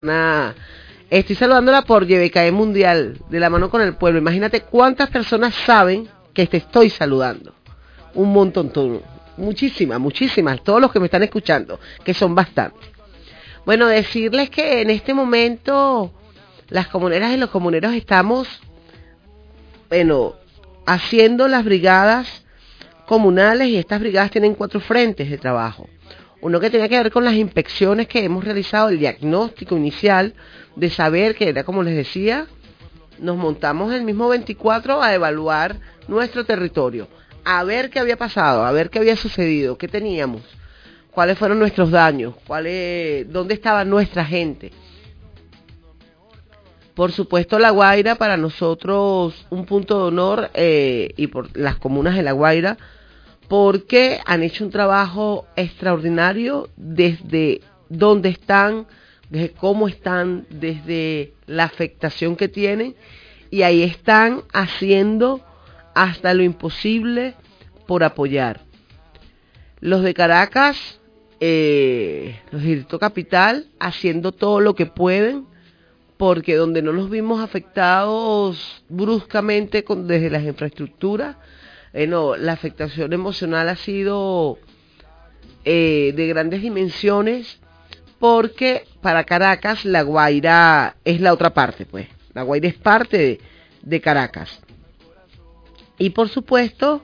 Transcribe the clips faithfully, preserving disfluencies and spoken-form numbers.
Nah, estoy saludándola por Y B K E Mundial, de la mano con el pueblo. Imagínate cuántas personas saben que te estoy saludando. Un montón, todo. Muchísimas, muchísimas. Todos los que me están escuchando, que son bastantes. Bueno, decirles que en este momento las comuneras y los comuneros estamos, bueno, haciendo las brigadas comunales, y estas brigadas tienen cuatro frentes de trabajo. Uno que tenía que ver con las inspecciones que hemos realizado, el diagnóstico inicial de saber que era, como les decía, nos montamos el mismo veinticuatro a evaluar nuestro territorio, a ver qué había pasado, a ver qué había sucedido, qué teníamos, cuáles fueron nuestros daños, cuáles, dónde estaba nuestra gente. Por supuesto, La Guaira para nosotros un punto de honor, eh, y por las comunas de La Guaira, porque han hecho un trabajo extraordinario desde dónde están, desde cómo están, desde la afectación que tienen, y ahí están haciendo hasta lo imposible por apoyar. Los de Caracas, eh, los de Distrito Capital, haciendo todo lo que pueden, porque donde no nos vimos afectados bruscamente con, desde las infraestructuras, Eh, no, la afectación emocional ha sido eh, de grandes dimensiones, porque para Caracas La Guaira es la otra parte, pues. La Guaira es parte de, de Caracas. Y por supuesto,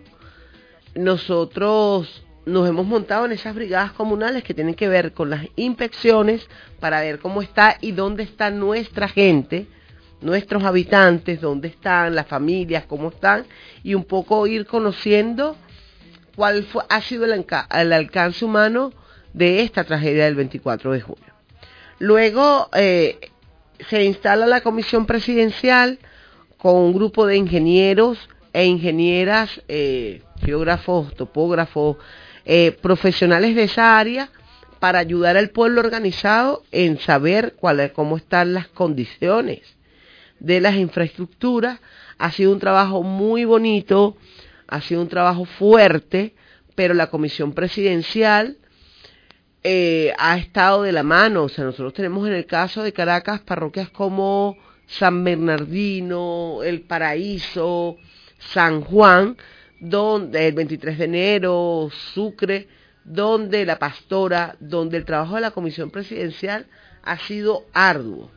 nosotros nos hemos montado en esas brigadas comunales que tienen que ver con las inspecciones para ver cómo está y dónde está nuestra gente, nuestros habitantes, dónde están, las familias, cómo están, y un poco ir conociendo cuál fue, ha sido el, el alcance humano de esta tragedia del veinticuatro de junio. Luego eh, se instala la comisión presidencial con un grupo de ingenieros e ingenieras, eh, geógrafos, topógrafos, eh, profesionales de esa área, para ayudar al pueblo organizado en saber cuál, cómo están las condiciones de las infraestructuras. Ha sido un trabajo muy bonito, ha sido un trabajo fuerte, pero la comisión presidencial eh, ha estado de la mano. O sea, nosotros tenemos en el caso de Caracas parroquias como San Bernardino, El Paraíso, San Juan, donde el veintitrés de enero, Sucre, donde La Pastora, donde el trabajo de la comisión presidencial ha sido arduo.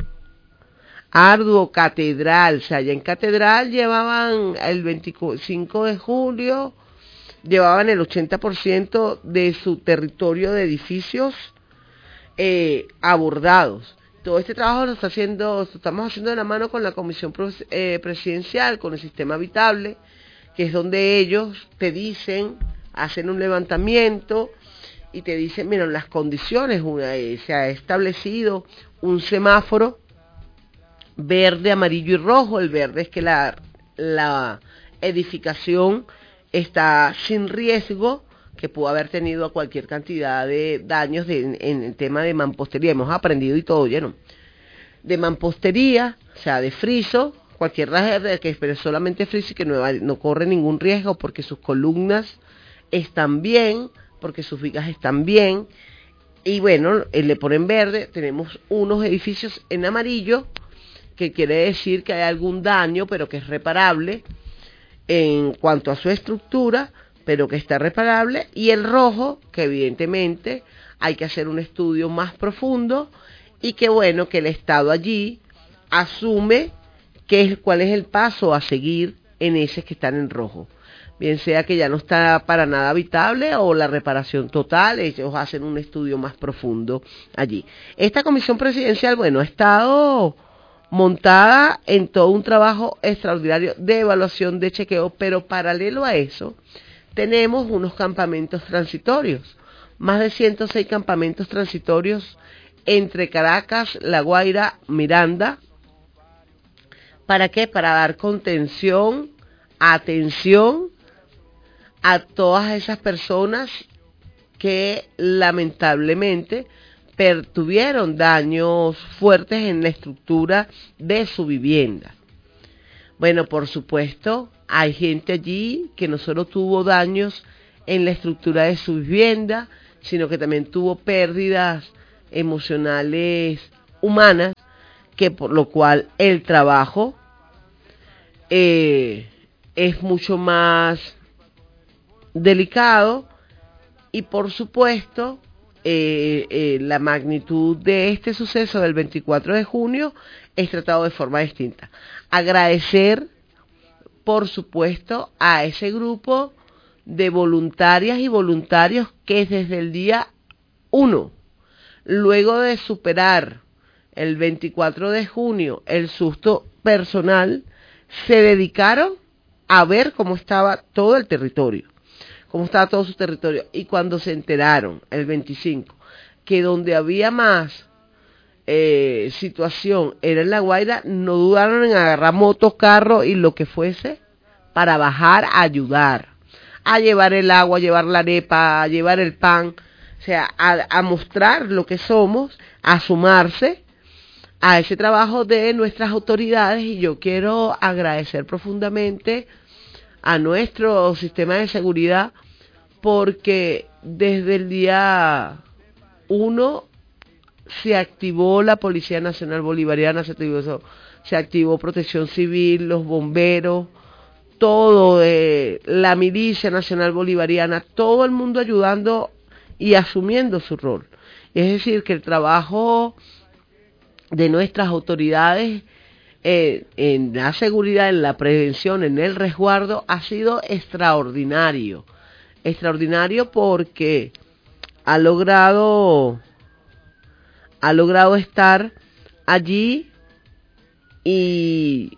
Arduo, Catedral, o sea, allá en Catedral llevaban el veinticinco de julio, llevaban el ochenta por ciento de su territorio de edificios eh, abordados. Todo este trabajo lo está haciendo, lo estamos haciendo de la mano con la comisión eh, presidencial, con el sistema habitable, que es donde ellos te dicen, hacen un levantamiento y te dicen, miren, las condiciones, una, eh, se ha establecido un semáforo verde, amarillo y rojo. El verde es que la, la edificación está sin riesgo, que pudo haber tenido cualquier cantidad de daños de, en, en el tema de mampostería. Hemos aprendido y todo, ¿no? De mampostería, o sea, de friso, cualquier raja que espere solamente friso y que no, no corre ningún riesgo, porque sus columnas están bien, porque sus vigas están bien. Y bueno, le ponen verde. Tenemos unos edificios en amarillo, que quiere decir que hay algún daño, pero que es reparable en cuanto a su estructura, pero que está reparable, y el rojo, que evidentemente hay que hacer un estudio más profundo, y que bueno, que el Estado allí asume qué es, cuál es el paso a seguir en esos que están en rojo, bien sea que ya no está para nada habitable o la reparación total. Ellos hacen un estudio más profundo allí. Esta comisión presidencial, bueno, ha estado montada en todo un trabajo extraordinario de evaluación, de chequeo, pero paralelo a eso tenemos unos campamentos transitorios, más de ciento seis campamentos transitorios entre Caracas, La Guaira, Miranda. ¿Para qué? Para dar contención, atención a todas esas personas que lamentablemente tuvieron daños fuertes en la estructura de su vivienda. Bueno, por supuesto, hay gente allí que no solo tuvo daños en la estructura de su vivienda, sino que también tuvo pérdidas emocionales humanas, que por lo cual el trabajo eh, es mucho más delicado y por supuesto eh, eh, la magnitud de este suceso del veinticuatro de junio es tratado de forma distinta. Agradecer por supuesto a ese grupo de voluntarias y voluntarios que desde el día uno, luego de superar el veinticuatro de junio el susto personal, se dedicaron a ver cómo estaba todo el territorio, cómo estaba todo su territorio, y cuando se enteraron el veinticinco que donde había más eh, situación era en La Guaira, no dudaron en agarrar motos, carros y lo que fuese para bajar a ayudar, a llevar el agua, a llevar la arepa, a llevar el pan, o sea, a, a mostrar lo que somos, a sumarse a ese trabajo de nuestras autoridades. Y yo quiero agradecer profundamente a nuestro sistema de seguridad, porque desde el día uno se activó la Policía Nacional Bolivariana, se activó, se activó Protección Civil, los bomberos, todo, eh, la Milicia Nacional Bolivariana, todo el mundo ayudando y asumiendo su rol. Es decir, que el trabajo de nuestras autoridades eh, en la seguridad, en la prevención, en el resguardo, ha sido extraordinario. Extraordinario porque ha logrado, ha logrado estar allí y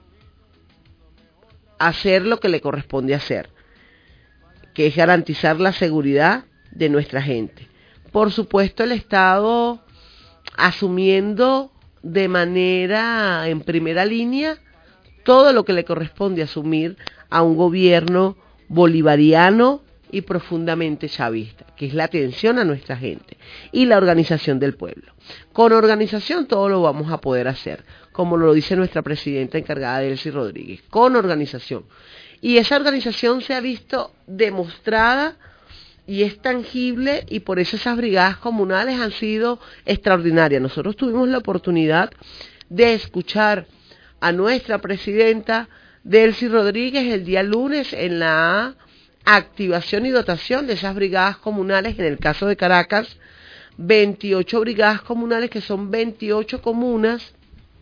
hacer lo que le corresponde hacer, que es garantizar la seguridad de nuestra gente. Por supuesto, el Estado asumiendo de manera en primera línea todo lo que le corresponde asumir a un gobierno bolivariano y profundamente chavista, que es la atención a nuestra gente y la organización del pueblo. Con organización todo lo vamos a poder hacer, como lo dice nuestra presidenta encargada, Delcy Rodríguez, con organización. Y esa organización se ha visto demostrada y es tangible, y por eso esas brigadas comunales han sido extraordinarias. Nosotros tuvimos la oportunidad de escuchar a nuestra presidenta Delcy Rodríguez el día lunes en la activación y dotación de esas brigadas comunales. En el caso de Caracas, veintiocho brigadas comunales, que son veintiocho comunas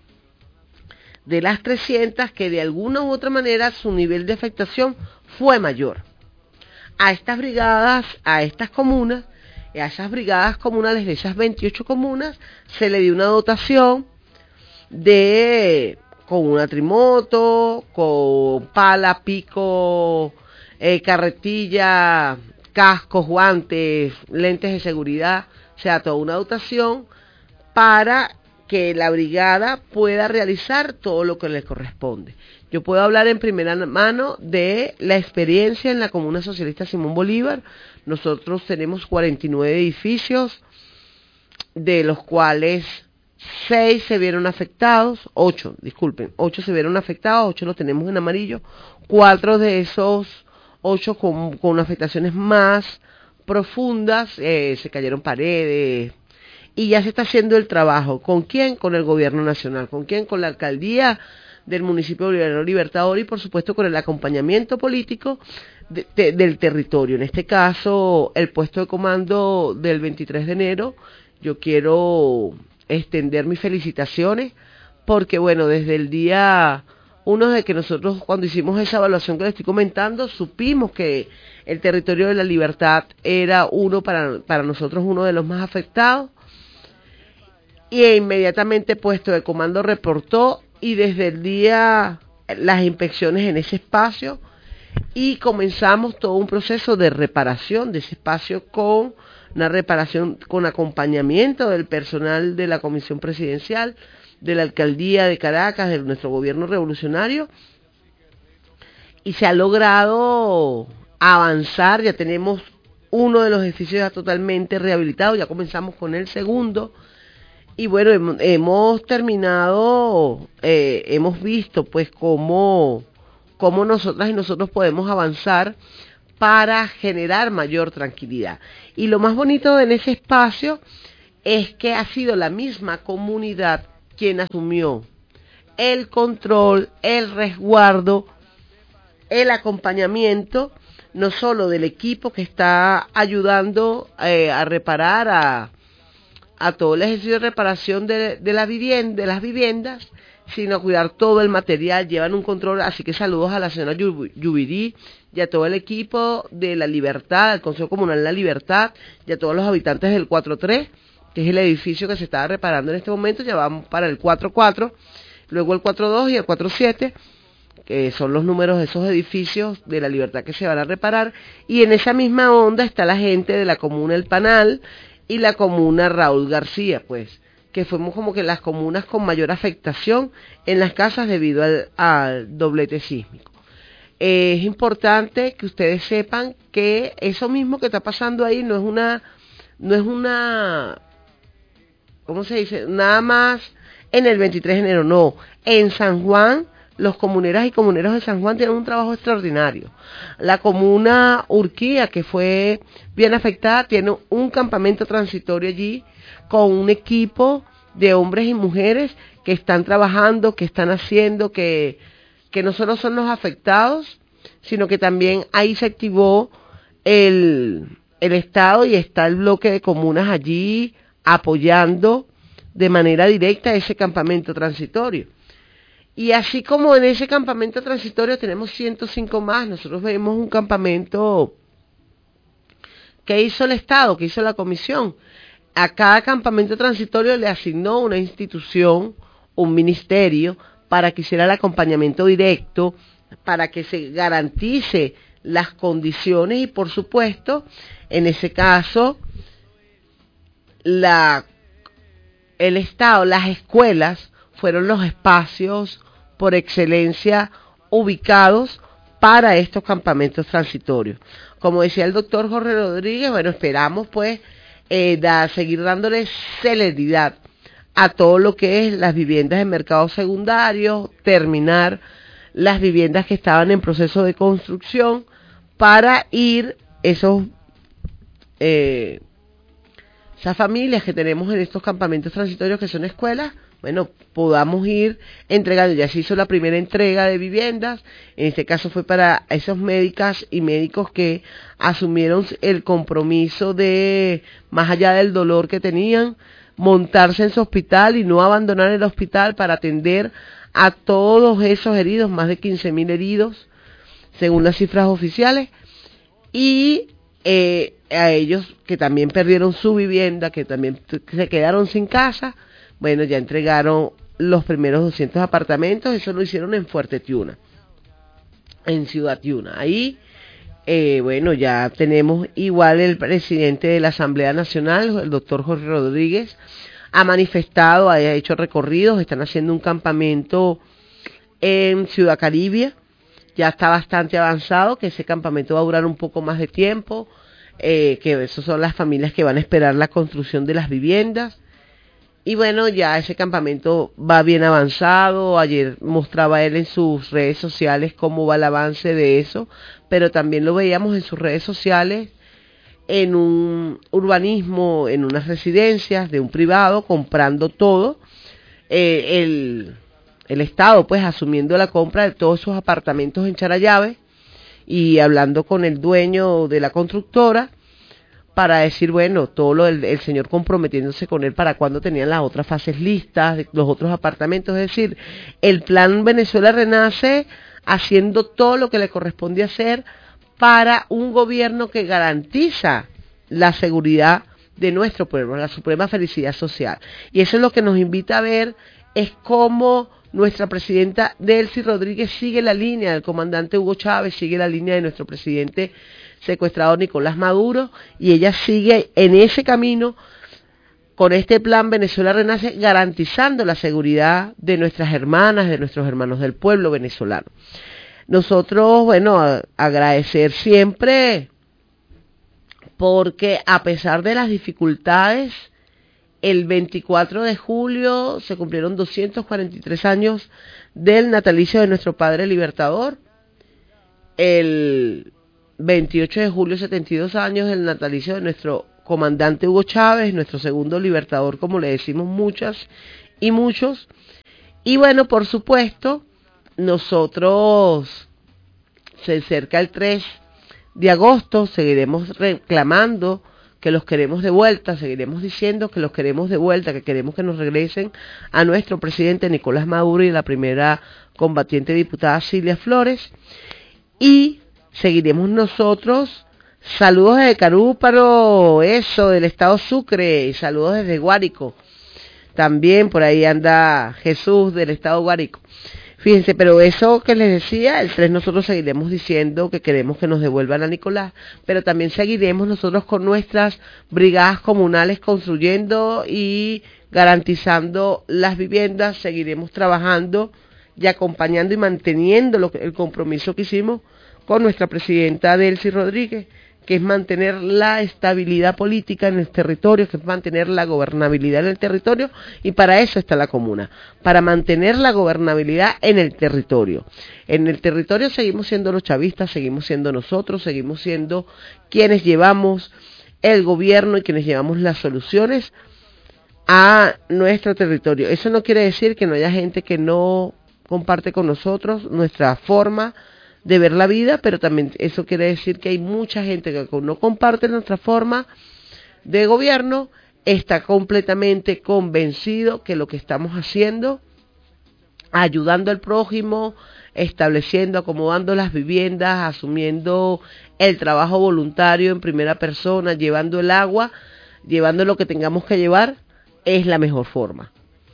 de las trescientas que de alguna u otra manera su nivel de afectación fue mayor. A estas brigadas, a estas comunas, a esas brigadas comunales de esas veintiocho comunas, se le dio una dotación de con una trimoto, con pala, pico, eh, carretilla, cascos, guantes, lentes de seguridad, o sea, toda una dotación para que la brigada pueda realizar todo lo que le corresponde. Yo puedo hablar en primera mano de la experiencia en la Comuna Socialista Simón Bolívar. Nosotros tenemos cuarenta y nueve edificios, de los cuales seis se vieron afectados, ocho, disculpen, ocho se vieron afectados, ocho los tenemos en amarillo, cuatro de esos ocho con, con afectaciones más profundas, eh, se cayeron paredes, y ya se está haciendo el trabajo. ¿Con quién? Con el gobierno nacional. ¿Con quién? Con la alcaldía del municipio bolivariano Libertador, y por supuesto con el acompañamiento político de, de, del territorio. En este caso, el puesto de comando del veintitrés de enero, yo quiero extender mis felicitaciones, porque bueno, desde el día uno de que nosotros cuando hicimos esa evaluación que les estoy comentando, supimos que el territorio de La Libertad era uno para, para nosotros uno de los más afectados, y inmediatamente puesto de comando reportó, y desde el día las inspecciones en ese espacio, y comenzamos todo un proceso de reparación de ese espacio, con una reparación con acompañamiento del personal de la Comisión Presidencial, de la Alcaldía de Caracas, de nuestro gobierno revolucionario, y se ha logrado avanzar. Ya tenemos uno de los edificios ya totalmente rehabilitado, ya comenzamos con el segundo. Y bueno, hemos, hemos terminado, eh, hemos visto pues cómo, cómo nosotras y nosotros podemos avanzar para generar mayor tranquilidad. Y lo más bonito en ese espacio es que ha sido la misma comunidad quien asumió el control, el resguardo, el acompañamiento, no solo del equipo que está ayudando eh, a reparar a, a todo el ejercicio de reparación de, de, la vivienda, de las viviendas, sino a cuidar todo el material, llevan un control, así que saludos a la señora Yubirí y a todo el equipo de La Libertad, al Consejo Comunal La Libertad, y a todos los habitantes del cuatro tres, que es el edificio que se está reparando en este momento. Ya vamos para el cuatro cuatro, luego el cuatro dos y el cuatro siete, que son los números de esos edificios de La Libertad que se van a reparar, y en esa misma onda está la gente de la comuna El Panal y la comuna Raúl García, pues, que fuimos como que las comunas con mayor afectación en las casas debido al, al doblete sísmico. Eh, es importante que ustedes sepan que eso mismo que está pasando ahí no es una, no es una, ¿cómo se dice? Nada más en el veintitrés de enero, no. En San Juan, los comuneras y comuneros de San Juan tienen un trabajo extraordinario. La comuna Urquía, que fue bien afectada, tiene un campamento transitorio allí con un equipo de hombres y mujeres que están trabajando, que están haciendo, que, que no solo son los afectados, sino que también ahí se activó el, el Estado y está el bloque de comunas allí apoyando de manera directa ese campamento transitorio. Y así como en ese campamento transitorio tenemos ciento cinco más, nosotros vemos un campamento que hizo el Estado, que hizo la Comisión. A cada campamento transitorio le asignó una institución, un ministerio, para que hiciera el acompañamiento directo, para que se garantice las condiciones y, por supuesto, en ese caso, la, el Estado, las escuelas, fueron los espacios por excelencia ubicados para estos campamentos transitorios. Como decía el doctor Jorge Rodríguez, bueno, esperamos pues eh, da, seguir dándole celeridad a todo lo que es las viviendas de mercado secundario, terminar las viviendas que estaban en proceso de construcción para ir esos eh, esas familias que tenemos en estos campamentos transitorios que son escuelas, bueno, podamos ir entregando. Ya se hizo la primera entrega de viviendas, en este caso fue para esos médicas y médicos que asumieron el compromiso de, más allá del dolor que tenían, montarse en su hospital y no abandonar el hospital para atender a todos esos heridos, más de quince mil heridos, según las cifras oficiales, y eh, a ellos que también perdieron su vivienda, que también se quedaron sin casa. Bueno, ya entregaron los primeros doscientos apartamentos, eso lo hicieron en Fuerte Tiuna, en Ciudad Tiuna. Ahí, eh, bueno, ya tenemos igual el presidente de la Asamblea Nacional, el doctor Jorge Rodríguez, ha manifestado, ha hecho recorridos, están haciendo un campamento en Ciudad Caribia, ya está bastante avanzado, que ese campamento va a durar un poco más de tiempo, eh, que esas son las familias que van a esperar la construcción de las viviendas. Y bueno, ya ese campamento va bien avanzado. Ayer mostraba él en sus redes sociales cómo va el avance de eso, pero también lo veíamos en sus redes sociales en un urbanismo, en unas residencias de un privado, comprando todo, eh, el, el Estado pues asumiendo la compra de todos esos apartamentos en Charallave y hablando con el dueño de la constructora para decir, bueno, todo lo del el señor comprometiéndose con él para cuando tenían las otras fases listas, de los otros apartamentos. Es decir, el plan Venezuela Renace haciendo todo lo que le corresponde hacer para un gobierno que garantiza la seguridad de nuestro pueblo, la suprema felicidad social. Y eso es lo que nos invita a ver, es cómo nuestra presidenta Delcy Rodríguez sigue la línea del comandante Hugo Chávez, sigue la línea de nuestro presidente secuestrado Nicolás Maduro, y ella sigue en ese camino con este plan Venezuela Renace, garantizando la seguridad de nuestras hermanas, de nuestros hermanos del pueblo venezolano. Nosotros, bueno, a, agradecer siempre, porque a pesar de las dificultades, el veinticuatro de julio se cumplieron doscientos cuarenta y tres años del natalicio de nuestro Padre Libertador. El veintiocho de julio, setenta y dos años del natalicio de nuestro comandante Hugo Chávez, nuestro segundo libertador, como le decimos muchas y muchos. Y bueno, por supuesto, nosotros se acerca el tres de agosto, seguiremos reclamando que los queremos de vuelta, seguiremos diciendo que los queremos de vuelta, que queremos que nos regresen a nuestro presidente Nicolás Maduro y la primera combatiente diputada Cilia Flores. Y seguiremos nosotros, saludos desde Carúparo, eso, del estado Sucre, y saludos desde Guárico. También por ahí anda Jesús del estado Guárico. Fíjense, pero eso que les decía, el tres nosotros seguiremos diciendo que queremos que nos devuelvan a Nicolás, pero también seguiremos nosotros con nuestras brigadas comunales construyendo y garantizando las viviendas, seguiremos trabajando y acompañando y manteniendo lo que, el compromiso que hicimos con nuestra presidenta Delcy Rodríguez, que es mantener la estabilidad política en el territorio, que es mantener la gobernabilidad en el territorio, y para eso está la comuna, para mantener la gobernabilidad en el territorio. En el territorio seguimos siendo los chavistas, seguimos siendo nosotros, seguimos siendo quienes llevamos el gobierno y quienes llevamos las soluciones a nuestro territorio. Eso no quiere decir que no haya gente que no comparte con nosotros nuestra forma de ver la vida, pero también eso quiere decir que hay mucha gente que no comparte nuestra forma de gobierno, está completamente convencido que lo que estamos haciendo, ayudando al prójimo, estableciendo, acomodando las viviendas, asumiendo el trabajo voluntario en primera persona, llevando el agua, llevando lo que tengamos que llevar, es la mejor forma.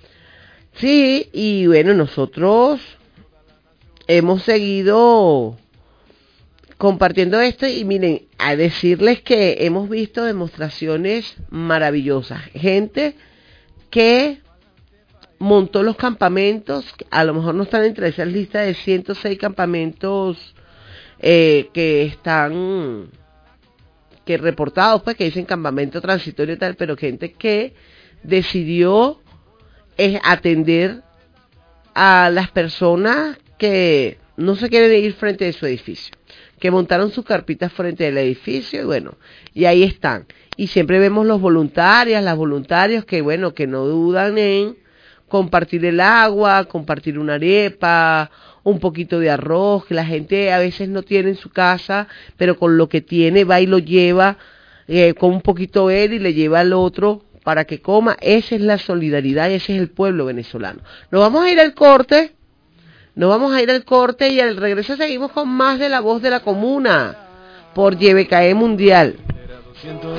Sí, y bueno, nosotros hemos seguido compartiendo esto y miren, a decirles que hemos visto demostraciones maravillosas. Gente que montó los campamentos, a lo mejor no están entre esas listas de ciento seis campamentos eh, que están que reportados, pues que dicen campamento transitorio y tal, pero gente que decidió eh, atender a las personas que no se quieren ir frente a su edificio, que montaron sus carpitas frente al edificio y bueno, y ahí están. Y siempre vemos los voluntarias, las voluntarios que bueno, que no dudan en compartir el agua, compartir una arepa, un poquito de arroz, que la gente a veces no tiene en su casa, pero con lo que tiene va y lo lleva, eh, con un poquito él y le lleva al otro para que coma. Esa es la solidaridad, ese es el pueblo venezolano. Nos vamos a ir al corte. Nos vamos a ir al corte y al regreso seguimos con más de La Voz de la Comuna por Y B K E Mundial.